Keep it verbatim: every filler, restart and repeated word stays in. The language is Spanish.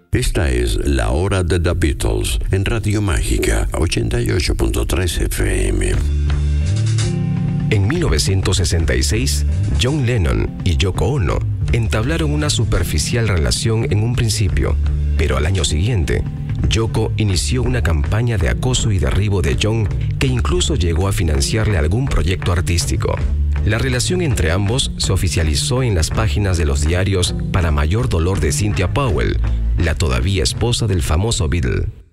Esta es La Hora de The Beatles en Radio Mágica ochenta y ocho punto tres F M. En mil novecientos sesenta y seis, John Lennon y Yoko Ono entablaron una superficial relación en un principio, pero al año siguiente, Yoko inició una campaña de acoso y derribo de John que incluso llegó a financiarle algún proyecto artístico. La relación entre ambos se oficializó en las páginas de los diarios para mayor dolor de Cynthia Powell, la todavía esposa del famoso Beatle.